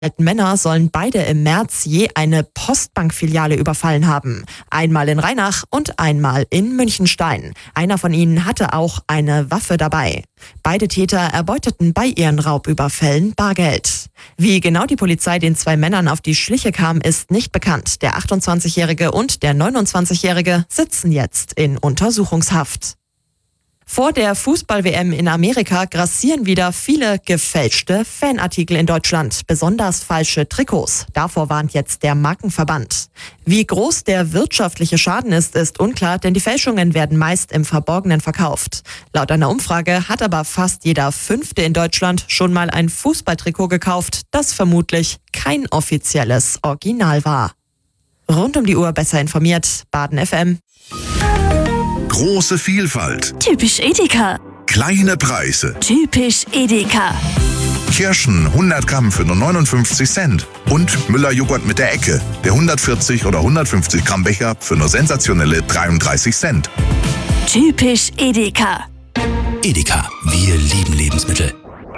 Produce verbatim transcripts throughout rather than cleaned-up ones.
Männer sollen beide im März je eine Postbankfiliale überfallen haben. Einmal in Rheinach und einmal in Münchenstein. Einer von ihnen hatte auch eine Waffe dabei. Beide Täter erbeuteten bei ihren Raubüberfällen Bargeld. Wie genau die Polizei den zwei Männern auf die Schliche kam, ist nicht bekannt. Der achtundzwanzigjährige und der neunundzwanzigjährige sitzen jetzt in Untersuchungshaft. Vor der Fußball-W M in Amerika grassieren wieder viele gefälschte Fanartikel in Deutschland, besonders falsche Trikots. Davor warnt jetzt der Markenverband. Wie groß der wirtschaftliche Schaden ist, ist unklar, denn die Fälschungen werden meist im Verborgenen verkauft. Laut einer Umfrage hat aber fast jeder Fünfte in Deutschland schon mal ein Fußballtrikot gekauft, das vermutlich kein offizielles Original war. Rund um die Uhr besser informiert, Baden F M. Große Vielfalt. Typisch Edeka. Kleine Preise. Typisch Edeka. Kirschen hundert Gramm für nur neunundfünfzig Cent. Und Müller-Joghurt mit der Ecke. Der hundertvierzig oder hundertfünfzig Gramm Becher für nur sensationelle dreiunddreißig Cent. Typisch Edeka. Edeka, wir lieben Lebensmittel.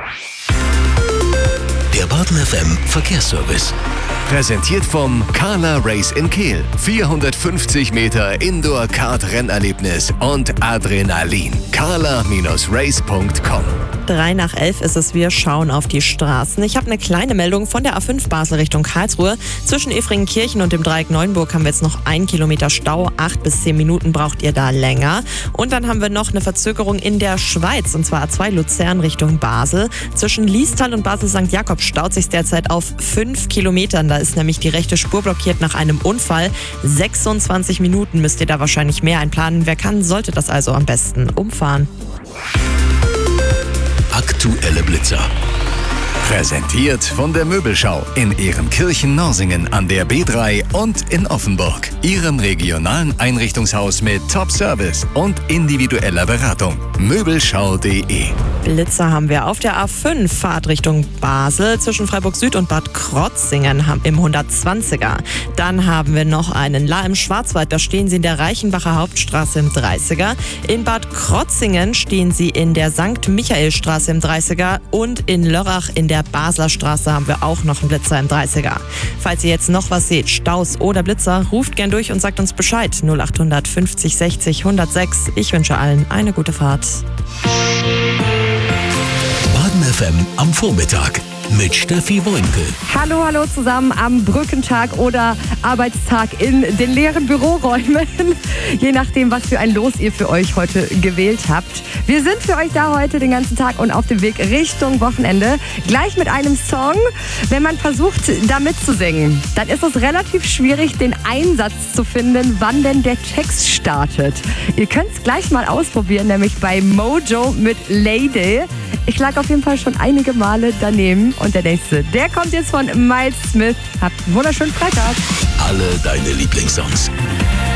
Der Baden F M Verkehrsservice. Präsentiert vom Carla Race in Kehl. vierhundertfünfzig Meter Indoor-Kart-Rennerlebnis und Adrenalin. carla Race punkt com. Drei nach elf ist es, wir schauen auf die Straßen. Ich habe eine kleine Meldung von der A fünf Basel Richtung Karlsruhe. Zwischen Efringenkirchen und dem Dreieck Neuenburg haben wir jetzt noch ein Kilometer Stau. Acht bis zehn Minuten braucht ihr da länger. Und dann haben wir noch eine Verzögerung in der Schweiz, und zwar A zwei Luzern Richtung Basel. Zwischen Liestal und Basel Sankt Jakob staut sich derzeit auf fünf Kilometern. Da ist nämlich die rechte Spur blockiert nach einem Unfall. sechsundzwanzig Minuten müsst ihr da wahrscheinlich mehr einplanen. Wer kann, sollte das also am besten umfahren. Aktuelle Blitzer. Präsentiert von der Möbelschau in Ehrenkirchen-Norsingen an der B drei und in Offenburg. Ihrem regionalen Einrichtungshaus mit Top-Service und individueller Beratung. Möbelschau punkt de. Blitzer haben wir auf der A fünf, Fahrt Richtung Basel, zwischen Freiburg Süd und Bad Krotzingen im hundertzwanziger. Dann haben wir noch einen La im Schwarzwald, da stehen Sie in der Reichenbacher Hauptstraße im dreißiger. In Bad Krotzingen stehen Sie in der Sankt Michaelstraße im dreißiger und in Lörrach in der Basler Straße haben wir auch noch einen Blitzer im dreißiger. Falls ihr jetzt noch was seht, Staus oder Blitzer, ruft gern durch und sagt uns Bescheid. null acht fünfzig sechzig hundertsechs. Ich wünsche allen eine gute Fahrt. Baden F M am Vormittag mit Steffi Woinke. Hallo, hallo zusammen am Brückentag oder Arbeitstag in den leeren Büroräumen. Je nachdem, was für ein Los ihr für euch heute gewählt habt. Wir sind für euch da heute den ganzen Tag und auf dem Weg Richtung Wochenende. Gleich mit einem Song. Wenn man versucht, da mitzusingen, dann ist es relativ schwierig, den Einsatz zu finden, wann denn der Text startet. Ihr könnt es gleich mal ausprobieren, nämlich bei Mojo mit Lady. Ich lag auf jeden Fall schon einige Male daneben. Und der nächste, der kommt jetzt von Miles Smith. Habt einen wunderschönen Freitag. Alle deine Lieblingssongs.